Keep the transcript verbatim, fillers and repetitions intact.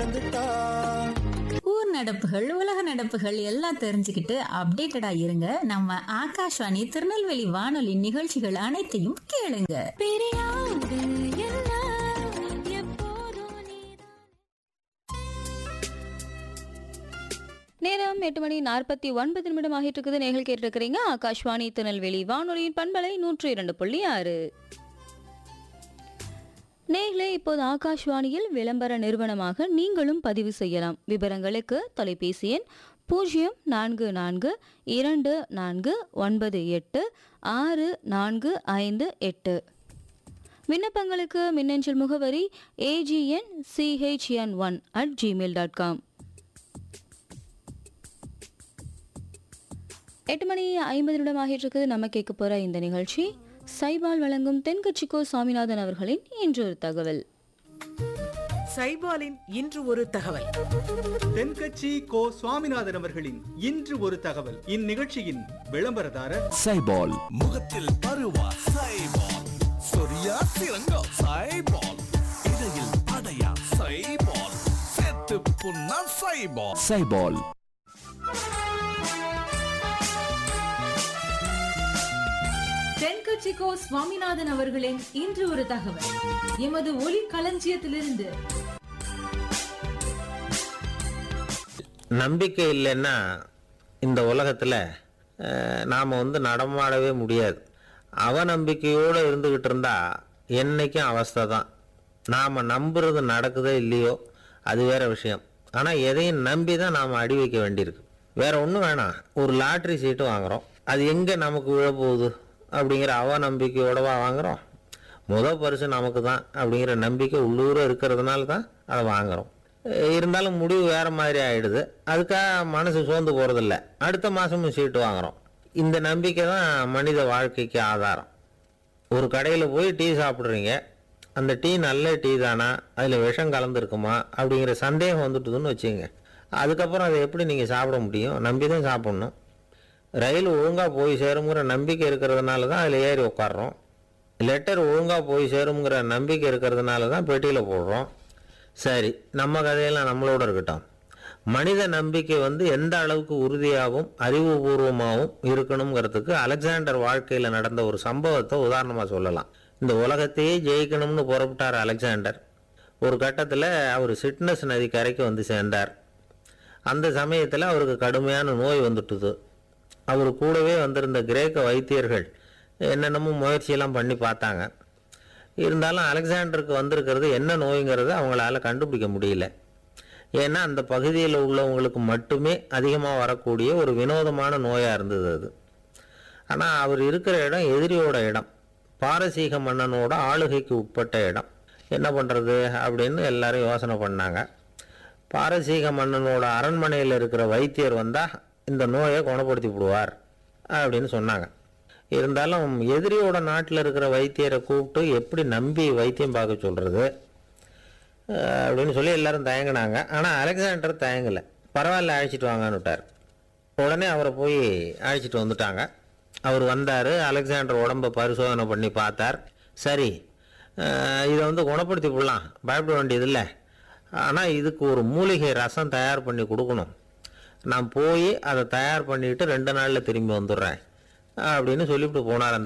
நடந்துட்டா. ஊர் நடப்புகள், உலக நடப்புகள் எல்லாம் தெரிஞ்சுக்கிட்டு அப்டேட்டடா இருங்க. நம்ம ஆகாஷ்வாணி திருநெல்வேலி வானொலி நிகழ்ச்சிகள் அனைத்தையும் கேளுங்க. நேரம் எட்டு மணி நாற்பத்தி ஒன்பது நிமிடம் ஆகிட்டு இருக்குது. நேர்கள் கேட்டிருக்கிறீங்க ஆகாஷ்வாணி திருநெல்வேலி வானொலியின் பண்பலை நூற்றி இரண்டு புள்ளி ஆறு. நேர்களே, இப்போது ஆகாஷ்வாணியில் விளம்பர நிறுவனமாக நீங்களும் பதிவு செய்யலாம். விவரங்களுக்கு தொலைபேசி எண் பூஜ்ஜியம் நான்கு நான்கு இரண்டு நான்கு ஒன்பது எட்டு ஆறு நான்கு ஐந்து எட்டு. விண்ணப்பங்களுக்கு மின்னஞ்சல் முகவரி AGN CHN one at Gmail dot com. எட்டு மணி ஐம்பது நிமிடம் ஆகிட்டு இருக்குது. நம்ம கேட்க போற இந்த நிகழ்ச்சி சைபால் வழங்கும் தென்கட்சிக்கோ சுவாமிநாதன் அவர்களின் இன்று ஒரு தகவல். சைபாலின் இன்று ஒரு தகவல். தென்கட்சி கோ சுவாமிநாதன் அவர்களின் இன்று ஒரு தகவல். இந்நிகழ்ச்சியின் விளம்பரதாரர் சைபால். முகத்தில் பருவா சைபால், சொரியா சிறங்கா சைபால், இடையில் அடையா சைபால், செத்து புண்ணா சைபால். சைபால். தென்கட்சிக்கோ சுவாமிநாதன் அவர்களின் இன்று ஒரு தகவல். எமது ஒலி களஞ்சியத்திலிருந்து. நம்பிக்கை இல்லைன்னா இந்த உலகத்தில் நாம் வந்து நடமாடவே முடியாது. அவநம்பிக்கையோடு இருந்துக்கிட்டு இருந்தால் என்றைக்கும் அவஸ்தை தான். நாம் நம்புறது நடக்குதோ இல்லையோ அது வேறு விஷயம். ஆனால் எதையும் நம்பி தான் நாம் அடி வைக்க வேண்டியிருக்கு. வேறு ஒன்றும் வேணாம். ஒரு லாட்ரி சீட்டு வாங்குகிறோம், அது எங்கே நமக்கு விழப்போகுது அப்படிங்கிற அவநம்பிக்கையோடவா வாங்குகிறோம். முதல் பரிசு நமக்கு தான் அப்படிங்கிற நம்பிக்கை உள்ளூர இருக்கிறதுனால தான் அதை வாங்குகிறோம். இருந்தாலும் முடிவு வேறு மாதிரி ஆகிடுது. அதுக்காக மனசு சோர்ந்து போகிறதில்ல. அடுத்த மாதமும் சீட்டு வாங்குகிறோம். இந்த நம்பிக்கை தான் மனித வாழ்க்கைக்கு ஆதாரம். ஒரு கடையில் போய் டீ சாப்பிட்றீங்க, அந்த டீ நல்ல டீ தானா, அதில் விஷம் கலந்துருக்குமா அப்படிங்கிற சந்தேகம் வந்துட்டுதுன்னு வச்சுங்க. அதுக்கப்புறம் அதை எப்படி நீங்கள் சாப்பிட முடியும்? நம்பி தான் சாப்பிட்ணும். ரயில் ஒழுங்காக போய் சேருங்கிற நம்பிக்கை இருக்கிறதுனால தான் அதில் ஏறி உட்காடுறோம். லெட்டர் ஒழுங்காக போய் சேருங்கிற நம்பிக்கை இருக்கிறதுனால தான் பெட்டியில் போடுறோம். சரி, நம்ம கதையெல்லாம் நம்மளோட இருக்கட்டும். மனித நம்பிக்கை வந்து எந்த அளவுக்கு உறுதியாகவும் அறிவுபூர்வமாகவும் இருக்கணுங்கிறதுக்கு அலெக்சாண்டர் வாழ்க்கையில் நடந்த ஒரு சம்பவத்தை உதாரணமாக சொல்லலாம். இந்த உலகத்தையே ஜெயிக்கணும்னு புறப்பட்டார் அலெக்சாண்டர். ஒரு கட்டத்தில் அவர் சிட்னஸ் நதி கரைக்கு வந்து சேர்ந்தார். அந்த சமயத்தில் அவருக்கு கடுமையான நோய் வந்துட்டுது. அவர் கூடவே வந்திருந்த கிரேக்க வைத்தியர்கள் என்னென்னமோ முயற்சியெல்லாம் பண்ணி பார்த்தாங்க. இருந்தாலும் அலெக்சாண்டருக்கு வந்திருக்கிறது என்ன நோய்ங்கிறத அவங்களால கண்டுபிடிக்க முடியல. ஏன்னா அந்த பகுதியில் உள்ளவங்களுக்கு மட்டுமே அதிகமாக வரக்கூடிய ஒரு வினோதமான நோயாக இருந்தது அது. ஆனால் அவர் இருக்கிற இடம் எதிரியோட இடம், பாரசீக மன்னனோட ஆளுகைக்கு உட்பட்ட இடம். என்ன பண்ணுறது அப்படின்னு எல்லாரும் யோசனை பண்ணாங்க. பாரசீக மன்னனோட அரண்மனையில் இருக்கிற வைத்தியர் வந்தால் இந்த நோயை குணப்படுத்தி விடுவார் அப்படின்னு சொன்னாங்க. இருந்தாலும் எதிரியோட நாட்டில் இருக்கிற வைத்தியரை கூப்பிட்டு எப்படி நம்பி வைத்தியம் பார்க்க சொல்கிறது அப்படின்னு சொல்லி எல்லாரும் தயங்கினாங்க. ஆனால் அலெக்சாண்டர் தயங்கலை. பரவாயில்ல, அழைச்சிட்டு வாங்கன்னு விட்டார். உடனே அவரை போய் அழைச்சிட்டு வந்துட்டாங்க. அவர் வந்தார். அலெக்சாண்டர் உடம்பை பரிசோதனை பண்ணி பார்த்தார். சரி, இதை வந்து குணப்படுத்தி விடலாம், பயப்பட வேண்டியதில்லை. ஆனால் இதுக்கு ஒரு மூலிகை ரசம் தயார் பண்ணி கொடுக்கணும். நான் போய் அதை தயார் பண்ணிவிட்டு ரெண்டு நாளில் திரும்பி வந்துடுறேன் அப்படின்னு சொல்லிவிட்டு போனார் அந்த